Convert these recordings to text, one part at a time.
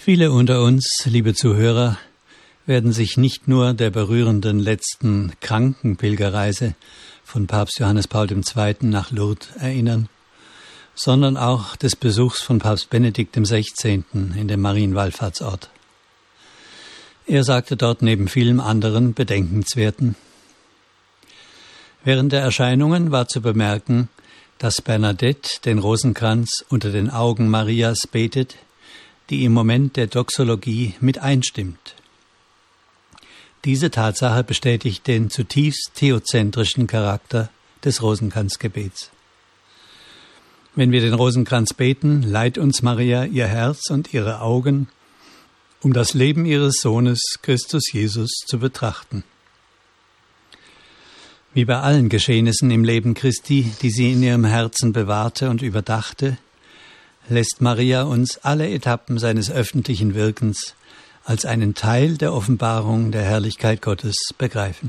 Viele unter uns, liebe Zuhörer, werden sich nicht nur der berührenden letzten Krankenpilgerreise von Papst Johannes Paul II. Nach Lourdes erinnern, sondern auch des Besuchs von Papst Benedikt XVI. In dem Marienwallfahrtsort. Er sagte dort neben vielem anderen Bedenkenswerten: Während der Erscheinungen war zu bemerken, dass Bernadette den Rosenkranz unter den Augen Marias betet, die im Moment der Doxologie mit einstimmt. Diese Tatsache bestätigt den zutiefst theozentrischen Charakter des Rosenkranzgebets. Wenn wir den Rosenkranz beten, leiht uns Maria ihr Herz und ihre Augen, um das Leben ihres Sohnes Christus Jesus zu betrachten. Wie bei allen Geschehnissen im Leben Christi, die sie in ihrem Herzen bewahrte und überdachte, lässt Maria uns alle Etappen seines öffentlichen Wirkens als einen Teil der Offenbarung der Herrlichkeit Gottes begreifen.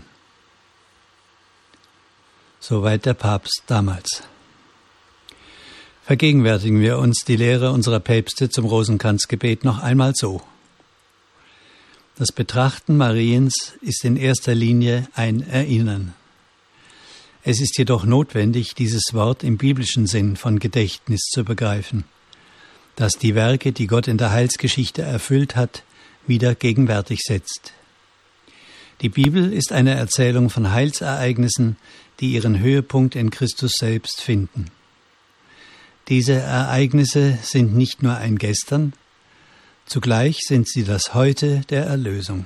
Soweit der Papst damals. Vergegenwärtigen wir uns die Lehre unserer Päpste zum Rosenkranzgebet noch einmal so. Das Betrachten Mariens ist in erster Linie ein Erinnern. Es ist jedoch notwendig, dieses Wort im biblischen Sinn von Gedächtnis zu begreifen, das die Werke, die Gott in der Heilsgeschichte erfüllt hat, wieder gegenwärtig setzt. Die Bibel ist eine Erzählung von Heilsereignissen, die ihren Höhepunkt in Christus selbst finden. Diese Ereignisse sind nicht nur ein Gestern, zugleich sind sie das Heute der Erlösung.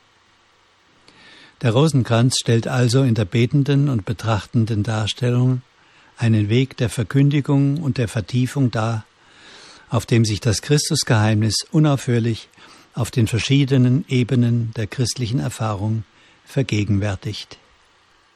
Der Rosenkranz stellt also in der betenden und betrachtenden Darstellung einen Weg der Verkündigung und der Vertiefung dar, auf dem sich das Christusgeheimnis unaufhörlich auf den verschiedenen Ebenen der christlichen Erfahrung vergegenwärtigt.